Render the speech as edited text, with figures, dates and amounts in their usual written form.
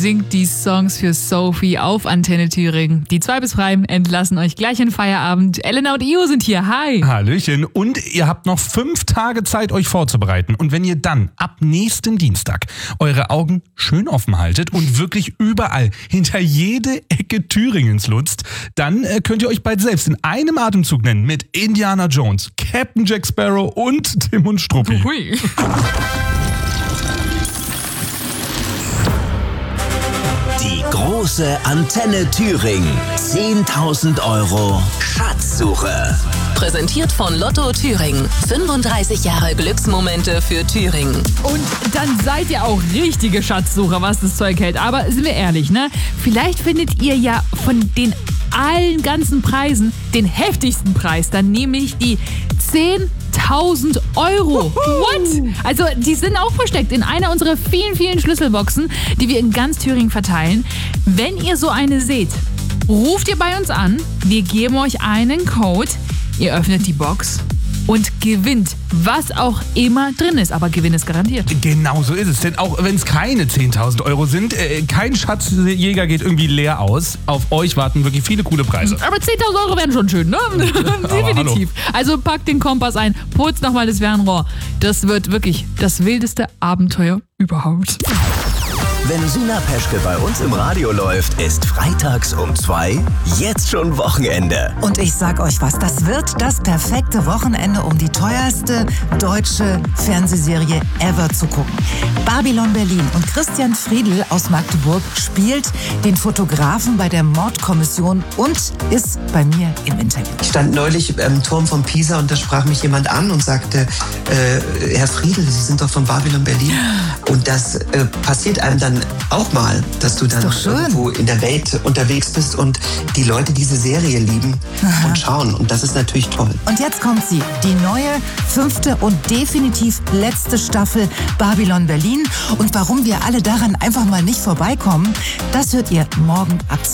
singt die Songs für Sophie auf Antenne Thüringen. Die 2 bis 3 entlassen euch gleich in Feierabend. Elena und Io sind hier. Hi. Hallöchen. Und ihr habt noch 5 Tage Zeit, euch vorzubereiten. Und wenn ihr dann ab nächsten Dienstag eure Augen schön offen haltet und wirklich überall hinter jede Ecke Thüringens lutzt, dann könnt ihr euch bald selbst in einem Atemzug nennen mit Indiana Jones, Captain Jack Sparrow und Tim und Struppi. Hui. Die große Antenne Thüringen. 10.000 € Schatzsuche. Präsentiert von Lotto Thüringen. 35 Jahre Glücksmomente für Thüringen. Und dann seid ihr auch richtige Schatzsucher, was das Zeug hält. Aber sind wir ehrlich, ne? Vielleicht findet ihr ja von den allen ganzen Preisen den heftigsten Preis, dann nämlich die 10.000 €. What? Also die sind auch versteckt in einer unserer vielen, vielen Schlüsselboxen, die wir in ganz Thüringen verteilen. Wenn ihr so eine seht, ruft ihr bei uns an. Wir geben euch einen Code. Ihr öffnet die Box und gewinnt, was auch immer drin ist. Aber Gewinn ist garantiert. Genau so ist es. Denn auch wenn es keine 10.000 € sind, kein Schatzjäger geht irgendwie leer aus. Auf euch warten wirklich viele coole Preise. Aber 10.000 € wären schon schön, ne? Definitiv. Also packt den Kompass ein, putzt nochmal das Fernrohr. Das wird wirklich das wildeste Abenteuer überhaupt. Wenn Sina Peschke bei uns im Radio läuft, ist freitags um 2 jetzt schon Wochenende. Und ich sag euch was, das wird das perfekte Wochenende, um die teuerste deutsche Fernsehserie ever zu gucken. Babylon Berlin und Christian Friedl aus Magdeburg spielt den Fotografen bei der Mordkommission und ist bei mir im Interview. Ich stand neulich am Turm von Pisa und da sprach mich jemand an und sagte, Herr Friedl, Sie sind doch von Babylon Berlin. Und das passiert einem dann auch mal, dass du dann irgendwo in der Welt unterwegs bist und die Leute diese Serie lieben und schauen. Und das ist natürlich toll. Und jetzt kommt sie, die neue, 5. und definitiv letzte Staffel Babylon Berlin. Und warum wir alle daran einfach mal nicht vorbeikommen, das hört ihr morgen ab